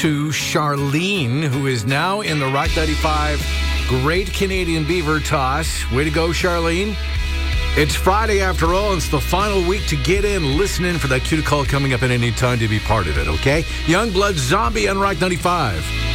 to Charlene, who is now in the Rock 95 Great Canadian Beaver Toss. Way to go, Charlene. It's Friday after all. It's the final week to get in. Listen in for that cue to call coming up at any time to be part of it, okay? Youngblood Zombie on Rock 95.